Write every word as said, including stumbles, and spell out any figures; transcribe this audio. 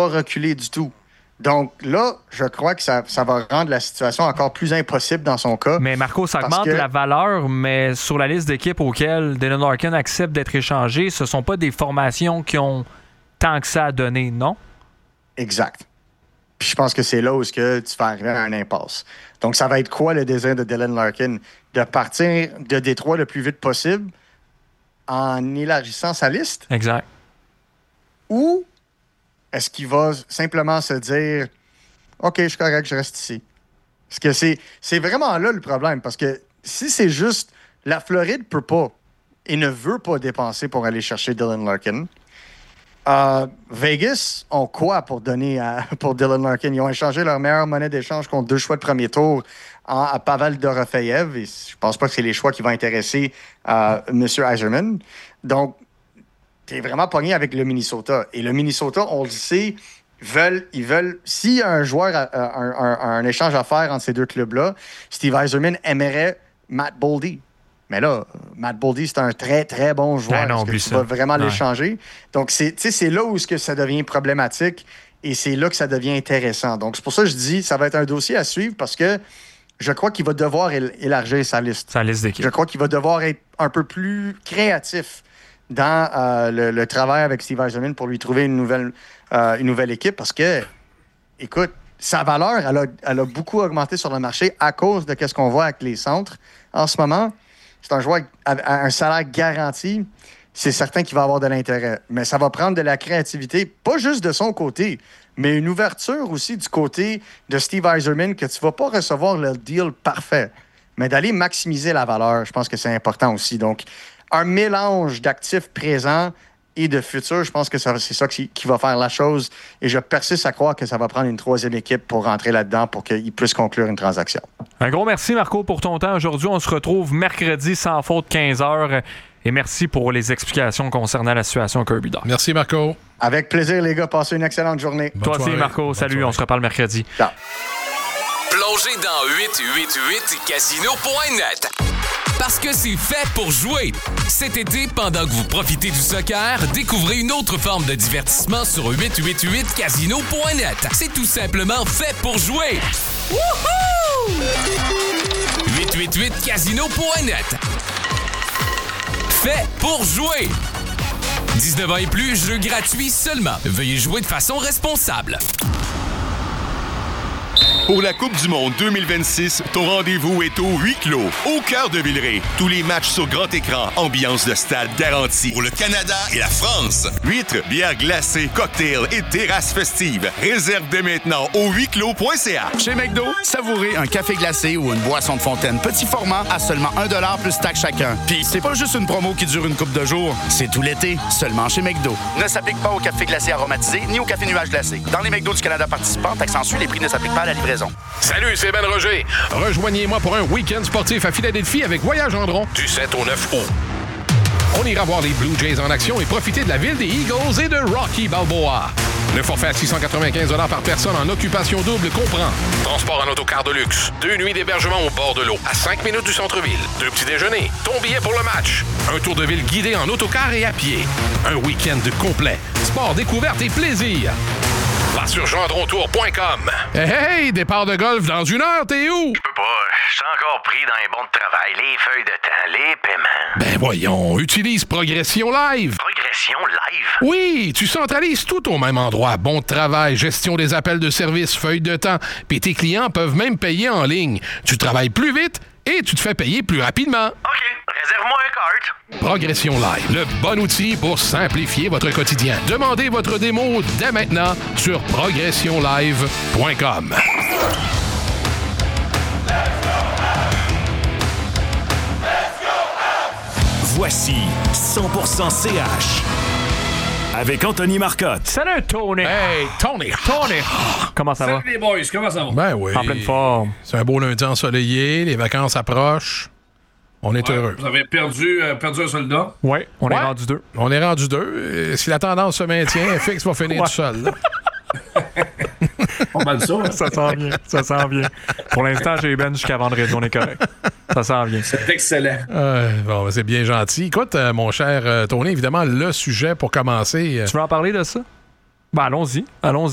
pas reculer du tout. Donc là, je crois que ça, ça va rendre la situation encore plus impossible dans son cas. Mais Marco, ça augmente que... la valeur, mais sur la liste d'équipes auxquelles Dylan Larkin accepte d'être échangé, ce ne sont pas des formations qui ont tant que ça à donner, non? Exact. Puis je pense que c'est là où que tu vas arriver à un impasse. Donc, ça va être quoi le désir de Dylan Larkin? De partir de Détroit le plus vite possible en élargissant sa liste? Exact. Ou est-ce qu'il va simplement se dire « OK, je suis correct, je reste ici ». Parce que c'est, c'est vraiment là le problème. Parce que si c'est juste la Floride peut pas et ne veut pas dépenser pour aller chercher Dylan Larkin, euh, Vegas ont quoi pour donner à, pour Dylan Larkin? Ils ont échangé leur meilleure monnaie d'échange contre deux choix de premier tour en, à Pavel Dorofeyev. Et je pense pas que c'est les choix qui vont intéresser euh, M. Yzerman. Donc, t'es vraiment pogné avec le Minnesota. Et le Minnesota, on le sait, veulent, ils veulent... S'il y a un joueur, un, un, un échange à faire entre ces deux clubs-là, Steve Yzerman aimerait Matt Boldy. Mais là, Matt Boldy, c'est un très, très bon joueur. Ah non, Est-ce que tu ça. vas vraiment Ouais. l'échanger? Donc, c'est, c'est là où que ça devient problématique et c'est là que ça devient intéressant. Donc, c'est pour ça que je dis ça va être un dossier à suivre parce que je crois qu'il va devoir él- élargir sa liste. Sa liste d'équipes. Je crois qu'il va devoir être un peu plus créatif dans euh, le, le travail avec Steve Yzerman pour lui trouver une nouvelle, euh, une nouvelle équipe parce que, écoute, sa valeur, elle a, elle a beaucoup augmenté sur le marché à cause de ce qu'on voit avec les centres en ce moment. C'est un joueur à un salaire garanti. C'est certain qu'il va avoir de l'intérêt. Mais ça va prendre de la créativité, pas juste de son côté, mais une ouverture aussi du côté de Steve Yzerman que tu ne vas pas recevoir le deal parfait. Mais d'aller maximiser la valeur, je pense que c'est important aussi. Donc, un mélange d'actifs présents et de futurs, je pense que ça, c'est ça qui, qui va faire la chose. Et je persiste à croire que ça va prendre une troisième équipe pour rentrer là-dedans pour qu'il puisse conclure une transaction. Un gros merci, Marco, pour ton temps aujourd'hui. On se retrouve mercredi sans faute, quinze heures. Et merci pour les explications concernant la situation Kirby Dach. Merci, Marco. Avec plaisir, les gars. Passez une excellente journée. Bonne Toi aussi, soirée. Marco. Bonne Salut, soirée. on se reparle mercredi. Ciao. Plongez dans huit cent quatre-vingt-huit casino point net. Parce que c'est fait pour jouer. Cet été, pendant que vous profitez du soccer, découvrez une autre forme de divertissement sur huit cent quatre-vingt-huit casino point net. C'est tout simplement fait pour jouer. Wouhou! huit cent quatre-vingt-huit casino point net. Fait pour jouer. dix-neuf ans et plus, jeu gratuit seulement. Veuillez jouer de façon responsable. Pour la Coupe du Monde deux mille vingt-six, ton rendez-vous est au huis clos, au cœur de Villeray. Tous les matchs sur grand écran, ambiance de stade garantie. Pour le Canada et la France. Huîtres, bières glacées, cocktails et terrasses festives. Réserve dès maintenant au huis clos point c a. Chez McDo, savourez un café glacé ou une boisson de fontaine petit format à seulement un dollar plus taxe chacun. Puis c'est pas juste une promo qui dure une couple de jours, c'est tout l'été, seulement chez McDo. Ne s'applique pas au café glacé aromatisé ni au café nuage glacé. Dans les McDo du Canada participants, taxe en sus, les prix ne s'appliquent pas à la livraison. Salut, c'est Ben Roger. Rejoignez-moi pour un week-end sportif à Philadelphie avec Voyage Gendron du sept au neuf août. On ira voir les Blue Jays en action et profiter de la ville des Eagles et de Rocky Balboa. Le forfait à six cent quatre-vingt-quinze dollars par personne en occupation double comprend transport en autocar de luxe, deux nuits d'hébergement au bord de l'eau, à cinq minutes du centre-ville, deux petits déjeuners, ton billet pour le match, un tour de ville guidé en autocar et à pied, un week-end complet, sport, découverte et plaisir. Va sur gendrontour point com. Hey, hey, départ de golf dans une heure, t'es où? Je peux pas, je suis encore pris dans les bons de travail, les feuilles de temps, les paiements. Ben voyons, utilise Progression Live. Progression live? Oui, tu centralises tout au même endroit. Bon travail, gestion des appels de service, feuilles de temps. Puis tes clients peuvent même payer en ligne. Tu travailles plus vite et tu te fais payer plus rapidement. OK, réserve-moi un cart. Progression Live, le bon outil pour simplifier votre quotidien. Demandez votre démo dès maintenant sur progression live point com. Voici cent pour cent C H avec Anthony Marcotte. Salut, Tony! Hey, Tony! Tony! Comment ça va? Salut les boys, comment ça va? Ben oui. En pleine forme. C'est un beau lundi ensoleillé, les vacances approchent. On est Ouais, heureux. Vous avez perdu, euh, perdu un soldat? Oui, on Ouais. est rendu deux. On est rendu deux. Et si la tendance se maintient, Fix va finir Ouais. tout seul. là. Pas mal ça. hein? Ça s'en vient, ça s'en vient. Pour l'instant, j'ai Ben jusqu'à vendredi, on est correct. Ça s'en vient. C'est excellent. Euh, bon, ben, c'est bien gentil. Écoute, euh, mon cher euh, Tony, évidemment, le sujet pour commencer. euh, Tu veux en parler de ça? Ben, allons-y, allons-y.